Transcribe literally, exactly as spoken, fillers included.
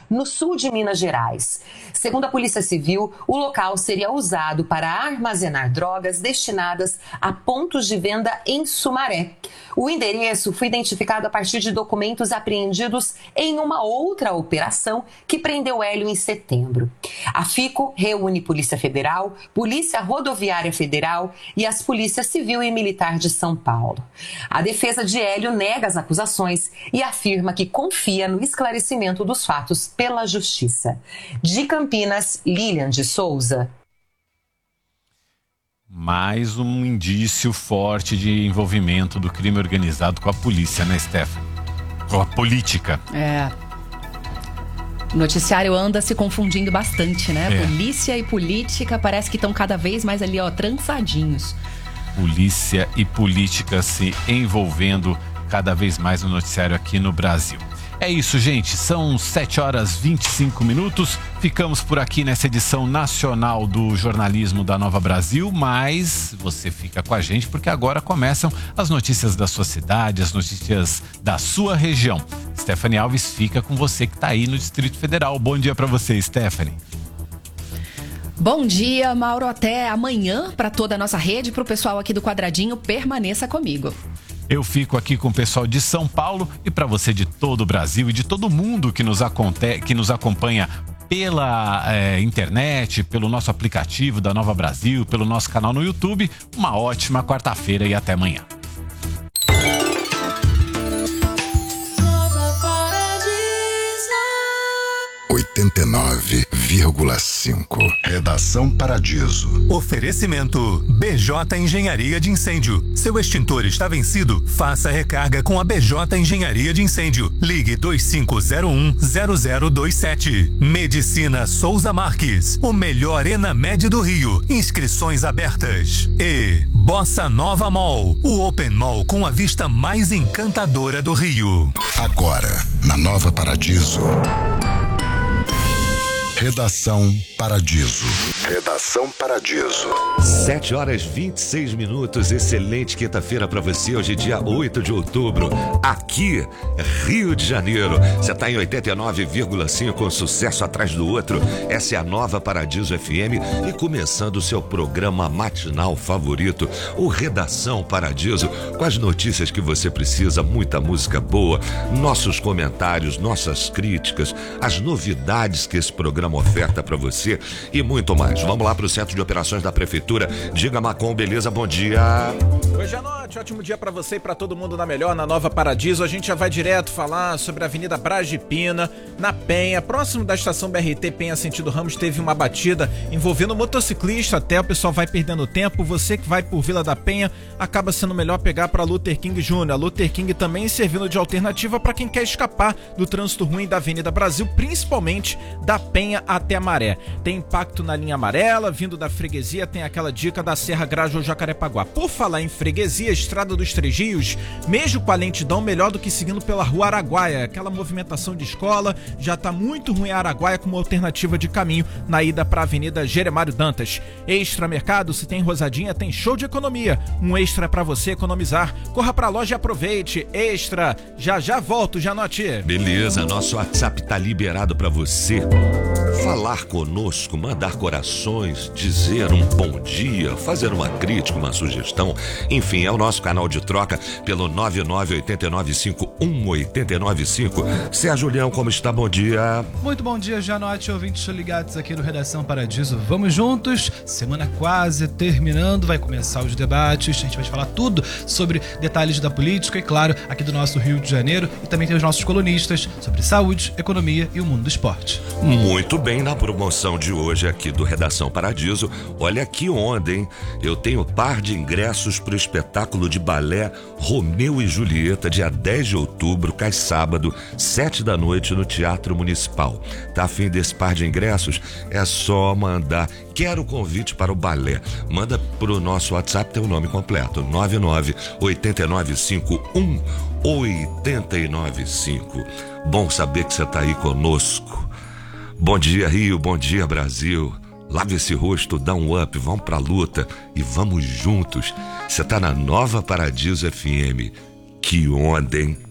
no sul de Minas Gerais. Segundo a Polícia Civil, o local seria usado para armazenar drogas destinadas a pontos de venda em Sumaré. O endereço foi identificado a partir de documentos apreendidos em uma outra operação que prendeu Hélio em setembro. A FICO reúne Polícia Federal, Polícia Rodoviária Federal e as Polícias Civil e Militar de São Paulo. A defesa de Hélio nega as acusações e afirma que confia no esclarecimento dos fatos pela Justiça. De Campinas, Lilian de Souza. Mais um indício forte de envolvimento do crime organizado com a polícia, né, Stephanie? Com a política. É. O noticiário anda se confundindo bastante, né? É. Polícia e política parece que estão cada vez mais ali, ó, trançadinhos. Polícia e política se envolvendo cada vez mais no noticiário aqui no Brasil. É isso, gente. São sete horas e vinte e cinco minutos. Ficamos por aqui nessa edição nacional do jornalismo da Nova Brasil, mas você fica com a gente porque agora começam as notícias da sua cidade, as notícias da sua região. Stephanie Alves fica com você que está aí no Distrito Federal. Bom dia para você, Stephanie. Bom dia, Mauro. Até amanhã para toda a nossa rede, para o pessoal aqui do Quadradinho. Permaneça comigo. Eu fico aqui com o pessoal de São Paulo e para você de todo o Brasil e de todo mundo que nos, aconte- que nos acompanha pela é, internet, pelo nosso aplicativo da Nova Brasil, pelo nosso canal no YouTube, uma ótima quarta-feira e até amanhã. oitenta e nove vírgula cinco. Redação Paradiso. Oferecimento B J Engenharia de Incêndio. Seu extintor está vencido? Faça recarga com a B J Engenharia de Incêndio. Ligue dois cinco zero um zero zero dois sete. Medicina Souza Marques. O melhor Enamed do Rio. Inscrições abertas. E Bossa Nova Mall. O Open Mall com a vista mais encantadora do Rio. Agora, na Nova Paradiso. Redação Paradiso. Redação Paradiso. sete horas e vinte e seis minutos. Excelente quinta-feira para você. Hoje, dia oito de outubro. Aqui, Rio de Janeiro. Você está em oitenta e nove vírgula cinco, um sucesso atrás do outro. Essa é a Nova Paradiso F M. E começando o seu programa matinal favorito, o Redação Paradiso, com as notícias que você precisa, muita música boa, nossos comentários, nossas críticas, as novidades que esse programa oferta para você e muito mais. Vamos lá para o Centro de Operações da Prefeitura. Diga, Macom, beleza? Bom dia. Hoje à noite, ótimo dia para você e para todo mundo na melhor, na Nova Paradiso. A gente já vai direto falar sobre a Avenida Braz de Pina, na Penha, próximo da estação B R T Penha sentido Ramos. Teve uma batida envolvendo um motociclista, até o pessoal vai perdendo tempo. Você que vai por Vila da Penha, acaba sendo melhor pegar para Luther King Júnior A Luther King também servindo de alternativa para quem quer escapar do trânsito ruim da Avenida Brasil, principalmente da Penha até a Maré. Tem impacto na linha amarela, vindo da freguesia, tem aquela dica da Serra Grajaú Jacarepaguá. Por falar em freguesia, Estrada dos Três Rios, mesmo com a lentidão, melhor do que seguindo pela Rua Araguaia. Aquela movimentação de escola, já tá muito ruim a Araguaia como alternativa de caminho na ida para a Avenida Jeremário Dantas. Extra Mercado, se tem Rosadinha, tem show de economia. Um extra para você economizar. Corra pra loja e aproveite. Extra, já já volto, já anote. Beleza, nosso WhatsApp tá liberado para você falar conosco, mandar corações, dizer um bom dia, fazer uma crítica, uma sugestão, enfim, é o nosso canal de troca pelo nove nove oito nove cinco um oito nove cinco. Sérgio Leão, como está? Bom dia. Muito bom dia, Janote, ouvintes ligados aqui no Redação Paradiso. Vamos juntos, semana quase terminando, vai começar os debates, a gente vai falar tudo sobre detalhes da política e, claro, aqui do nosso Rio de Janeiro, e também tem os nossos colunistas sobre saúde, economia e o mundo do esporte. Muito bem, na promoção de hoje aqui do Redação Paradiso, olha que onda, hein? Eu tenho par de ingressos para o espetáculo de balé Romeu e Julieta, dia dez de outubro, cai sábado, sete da noite, no Teatro Municipal. Tá afim desse par de ingressos? É só mandar quero convite para o balé. Manda pro nosso WhatsApp teu nome completo, nove nove oito nove cinco um oito nove cinco. Bom saber que você tá aí conosco. Bom dia, Rio, bom dia, Brasil. Lave esse rosto, dá um up, vamos pra luta e vamos juntos. Você tá na Nova Paradiso F M. Que onda, hein?